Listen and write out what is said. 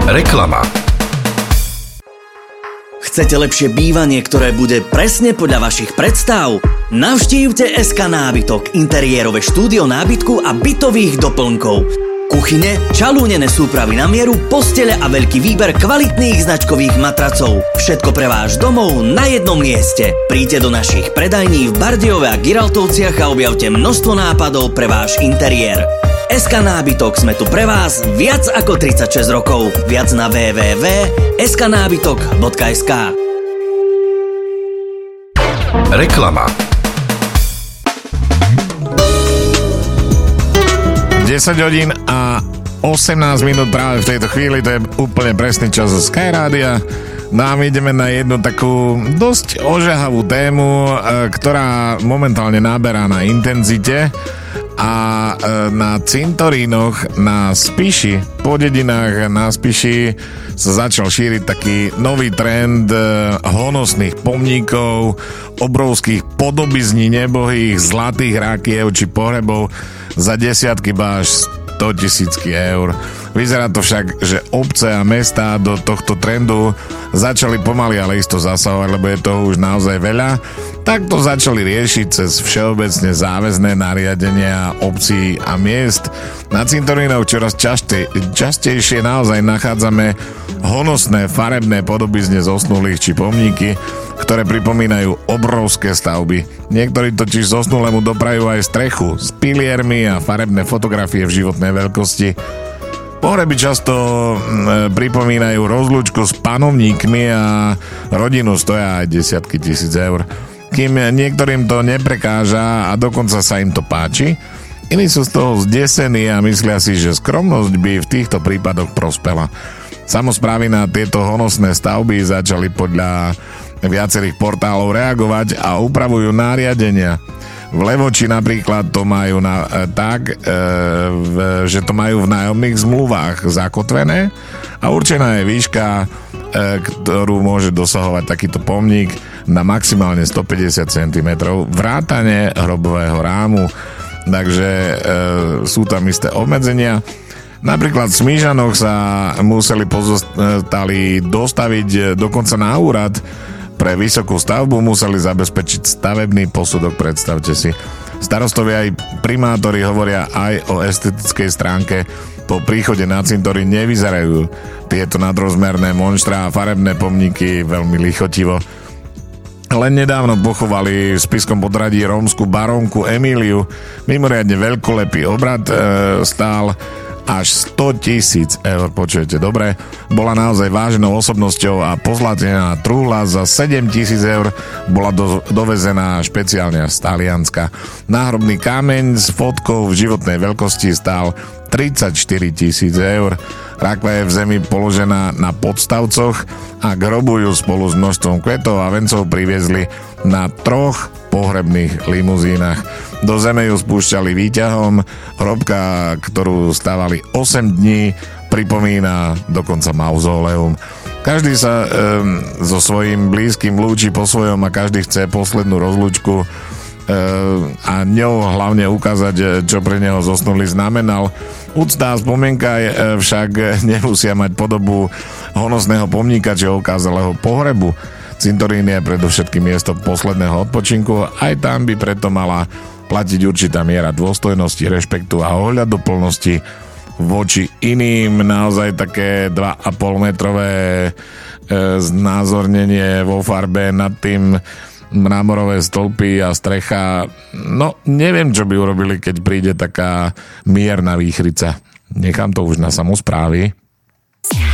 Reklama. Chcete lepšie bývanie, ktoré bude presne podľa vašich predstav? Navštívte SK Nábytok, interiérové štúdio nábytku a bytových doplnkov. Kuchyne, čalúnené súpravy na mieru, postele a veľký výber kvalitných značkových matracov. Všetko pre váš domov na jednom mieste. Príďte do našich predajní v Bardejove a Giraltovciach a objavte množstvo nápadov pre váš interiér. SK Nábytok, sme tu pre vás viac ako 36 rokov. Viac na www.sknábytok.sk. Reklama. 10 hodín a 18 minút práve v tejto chvíli, to je úplne presný čas zo Skyrádia. No a my ideme na jednu takú dosť ožahavú tému, ktorá momentálne naberá na intenzite. A na cintorínoch na Spiši, po dedinách na Spiši sa začal šíriť taký nový trend honosných pomníkov, obrovských podobizní nebohých, zlatých rakiev či pohrebov za desiatky až 100 000 eur. Vyzerá to však, že obce a mestá do tohto trendu začali pomaly, ale isto zasahovať, lebo je toho už naozaj veľa. Tak to začali riešiť cez všeobecne záväzné nariadenia obcí a miest. Na cintorínoch čoraz častejšie naozaj nachádzame honosné farebné podobizne zosnulých či pomníky, ktoré pripomínajú obrovské stavby. Niektorí totiž zosnulému doprajú aj strechu s piliermi a farebné fotografie v životnej veľkosti. Pohreby často pripomínajú rozlúčku s panovníkmi a rodinu stoja aj desiatky tisíc eur. Kým niektorým to neprekáža a dokonca sa im to páči, iní sú z toho zdesení a myslia si, že skromnosť by v týchto prípadoch prospela. Samosprávy na tieto honosné stavby začali podľa viacerých portálov reagovať a upravujú nariadenia. V Levoči napríklad to majú že to majú v nájomných zmluvách zakotvené a určená je výška, ktorú môže dosahovať takýto pomník na maximálne 150 cm vrátane hrobového rámu, takže sú tam isté obmedzenia. Napríklad v Smížanoch sa museli pozostali dostaviť dokonca na úrad pre vysokú stavbu, museli zabezpečiť stavebný posudok, predstavte si. Starostovia aj primátori hovoria aj o estetickej stránke. Po príchode na cintorín nevyzerajú tieto nadrozmerné monštrá a farebné pomníky veľmi lichotivo. Len nedávno pochovali v Spiskom podradí rómsku barónku Emíliu. Mimoriadne veľkolepý obrad stál až 100 000 eur, počujete dobre. Bola naozaj váženou osobnosťou a pozlatená truhla za 7 000 eur bola dovezená špeciálne z Talianska. Náhrobný kameň s fotkou v životnej veľkosti stál 34 000 eur. Rakva je v zemi položená na podstavcoch a k hrobu ju spolu s množstvom kvetov a vencov priviezli na 3 pohrebných limuzínach. Do zeme ju spúšťali výťahom. Hrobka, ktorú stávali 8 dní, pripomína dokonca mauzóleum. Každý sa so svojím blízkym lúči po svojom a každý chce poslednú rozlúčku a ňou hlavne ukázať, čo pre neho zosnulý znamenal. Úcta a spomienka však nemusia mať podobu honosného pomníka či okázalého pohrebu. Cintorín je predovšetkým miesto posledného odpočinku, aj tam by preto mala platiť určitá miera dôstojnosti, rešpektu a ohľaduplnosti voči iným. Naozaj také 2,5 metrové znázornenie vo farbe, nad tým mramorové stĺpy a strecha. No, neviem, čo by urobili, keď príde taká mierna výchrica. Nechám to už na samosprávy.